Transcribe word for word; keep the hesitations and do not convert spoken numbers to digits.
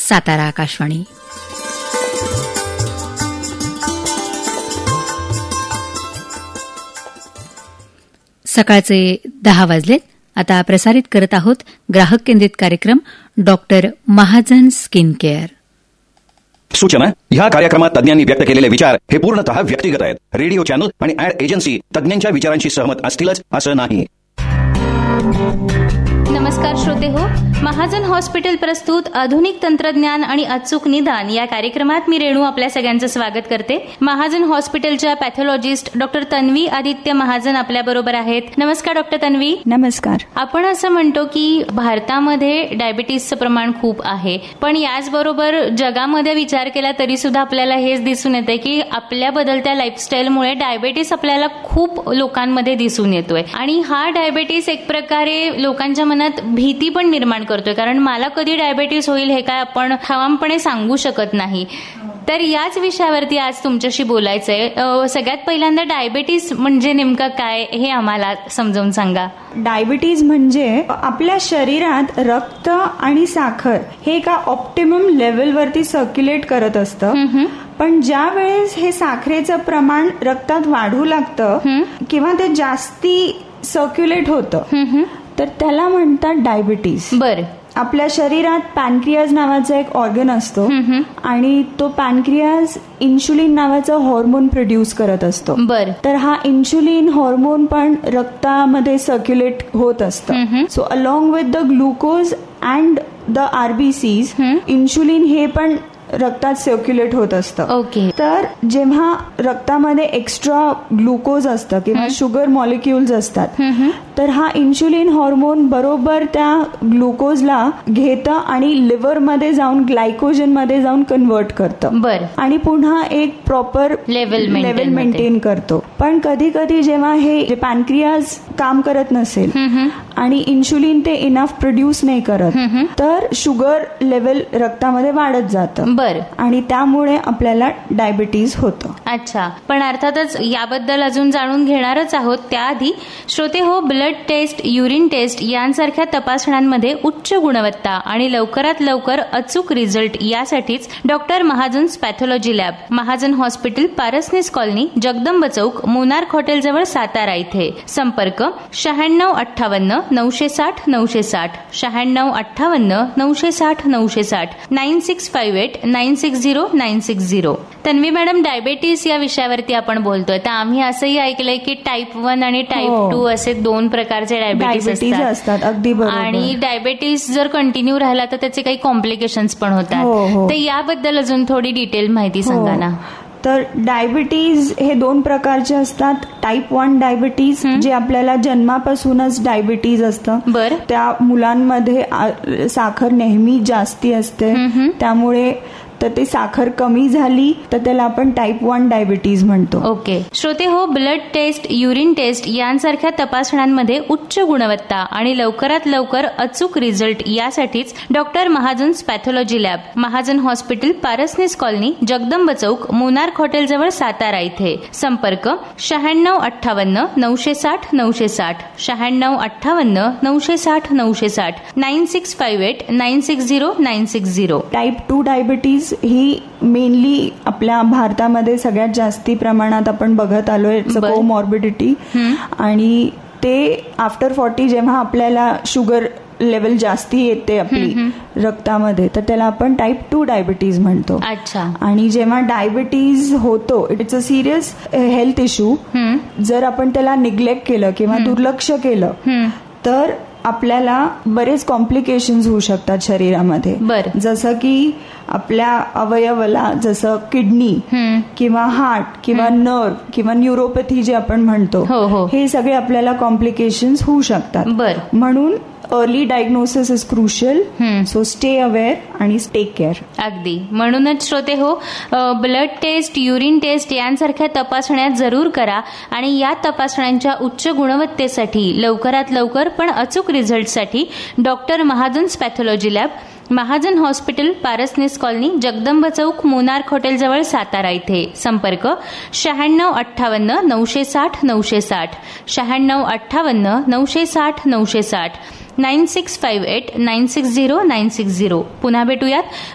सातारा आकाशवाणी. सकाळचे दहा वाजलेत. आता प्रसारित करत आहोत ग्राहक केंद्रित कार्यक्रम डॉक्टर महाजन स्किन केअर. सूचना: ह्या कार्यक्रमात तज्ञांनी व्यक्त केलेले विचार हे पूर्णतः व्यक्तिगत आहेत. रेडिओ चॅनल आणि ऍड एजन्सी तज्ञांच्या विचारांशी सहमत असतीलच असं नाही. नमस्कार श्रोते हो, महाजन हॉस्पिटल प्रस्तुत आधुनिक तंत्रज्ञान आणि अचूक निदान या कार्यक्रमात मी रेणू आपल्या सगळ्यांचं स्वागत करते. महाजन हॉस्पिटलच्या पॅथॉलॉजिस्ट डॉक्टर तन्वी आदित्य महाजन आपल्या बरोबर आहेत. नमस्कार डॉक्टर तन्वी. नमस्कार. आपण असं म्हणतो की भारतामध्ये डायबिटीसचं प्रमाण खूप आहे, पण याचबरोबर जगामध्ये विचार केला तरी सुद्धा आपल्याला हेच दिसून येते की आपल्या बदलत्या लाईफस्टाईलमुळे डायबिटीस आपल्याला खूप लोकांमध्ये दिसून येतोय. आणि हा डायबिटीस एक प्रकारे लोकांच्या मनात भीती पण निर्माण करतोय, कारण मला कधी डायबिटीस होईल हे काय आपण ठामपणे सांगू शकत नाही. तर याच विषयावरती आज तुमच्याशी बोलायचंय. सगळ्यात पहिल्यांदा डायबिटीस म्हणजे नेमकं काय हे आम्हाला समजावून सांगा. डायबिटीज म्हणजे आपल्या शरीरात रक्त आणि साखर हे एका ऑप्टिमम लेवलवरती सर्क्युलेट करत असतं, पण ज्या वेळेस हे साखरेचं प्रमाण रक्तात वाढू लागतं किंवा ते जास्ती सर्क्युलेट होतं तर त्याला म्हणतात डायबिटीज. बरं. आपल्या शरीरात पॅनक्रियाज नावाचा एक ऑर्गन असतो आणि तो पॅनक्रियाज इन्शुलिन नावाचं हॉर्मोन प्रोड्यूस करत असतो. बर. तर हा इन्शुलिन हॉर्मोन पण रक्तामध्ये सर्क्युलेट होत असतं. So along with the glucose and the RBCs insulin हे पण रक्तात सर्क्युलेट होत असतं. ओके. तर जेव्हा रक्तामध्ये एक्स्ट्रा ग्लुकोज असतं किंवा शुगर मॉलिक्युल्स असतात तर हा इन्शुलिन हॉर्मोन बरोबर त्या ग्लुकोजला घेतं आणि लिव्हरमध्ये जाऊन ग्लायकोजन मध्ये जाऊन कन्वर्ट करतं. बर. आणि पुन्हा एक प्रॉपर लेवल लेवल मेंटेन करतो. पण कधी कधी जेव्हा हे पॅनक्रियाज काम करत नसेल आणि इन्शुलिन ते इनफ प्रोड्यूस नाही करत तर शुगर लेवल रक्तामध्ये वाढत जातं. बर. आणि त्यामुळे आपल्याला डायबिटीज होतं. अच्छा. पण अर्थातच याबद्दल अजून जाणून घेणारच आहोत. त्याआधी श्रोते हो, ब्लड टेस्ट, युरिन टेस्ट यांसारख्या तपासण्यांमध्ये उच्च गुणवत्ता आणि लवकरात लवकर अचूक रिझल्ट यासाठीच doctor mahajans pathology lab, Mahajan hospital, Parasnis colony, Jagdamb चौक, मोनार्क हॉटेलजवळ, सातारा इथे. संपर्क शहाण्णव अठ्ठावन्न नऊशे साठ नऊशे साठ शहाण्णव अठ्ठावन्न नऊशे साठ नऊशे साठ nine six five eight nine six zero nine six zero. Tanvi madam, diabetes या विषयावरती आपण बोलतोय, तर आम्ही असंही ऐकलंय की टाईप वन आणि टाईप टू असे दोन प्रकारचे डायबिटीस असतात. अगदी बरोबर. आणि डायबिटीस जर कंटिन्यू राहिला तर त्याचे काही कॉम्प्लिकेशन्स पण होतात. तर याबद्दल अजून थोडी डिटेल माहिती सांगा ना. तर डायबिटीज हे दोन प्रकारचे असतात. टाईप वन डायबिटीज जे आपल्याला जन्मापासूनच डायबिटीज असतं. बरं. त्या मुलांमध्ये साखर नेहमी जास्ती असते, त्यामुळे तर ते साखर कमी झाली तर त्याला आपण टाईप वन डायबिटीज म्हणतो. ओके. श्रोते हो, ब्लड टेस्ट, युरिन टेस्ट यांसारख्या तपासण्यांमध्ये उच्च गुणवत्ता आणि लवकरात लवकर अचूक रिझल्ट यासाठीच doctor mahajans pathology lab, Mahajan hospital, Parasnis colony, Jagdamb चौक, मोनार्क हॉटेलजवळ, सातारा इथे. संपर्क शहाण्णव अठ्ठावन्न नऊशे साठ नऊशे साठ शहाण्णव अठ्ठावन्न नऊशे साठ नऊशे साठ nine six five eight nine six zero nine six zero. Type two diabetes ही मेनली आपल्या भारतामध्ये सगळ्यात जास्ती प्रमाणात आपण बघत आलोय. कोमॉर्बिडिटी. आणि ते आफ्टर फॉर्टी जेव्हा आपल्याला शुगर लेवल जास्ती येते आपली रक्तामध्ये तर त्याला आपण टाईप टू डायबिटीज म्हणतो. अच्छा. आणि जेव्हा डायबिटीज होतो it's a serious health issue. जर आपण त्याला निग्लेक्ट केलं किंवा दुर्लक्ष केलं तर आपल्याला बरेच कॉम्प्लिकेशन्स होऊ शकतात शरीरामध्ये. बरं. जसं की आपल्या अवयवाला जसं किडनी किंवा हार्ट किंवा नर्व किंवा न्यूरोपॅथी जे आपण म्हणतो हे सगळे आपल्याला कॉम्प्लिकेशन्स होऊ शकतात. बरं. म्हणून early diagnosis is crucial. So stay aware आणि टेक केअर. अगदी. म्हणूनच श्रोते हो, ब्लड टेस्ट, युरिन टेस्ट यांसारख्या तपासण्या जरूर करा आणि या तपासण्यांच्या उच्च गुणवत्तेसाठी लवकरात लवकर पण अचूक रिझल्टसाठी doctor mahajans pathology lab, Mahajan hospital, Parasnis colony, Jagdamb चौक, मोनार्क हॉटेलजवळ, सातारा इथे. संपर्क शहाण्णव अठ्ठावन्न नऊशे साठ नऊशे साठ शहाण्णव अठ्ठावन्न नऊशे साठ नऊशे साठ nine six five eight nine six zero nine six zero. पुन्हा भेटूयात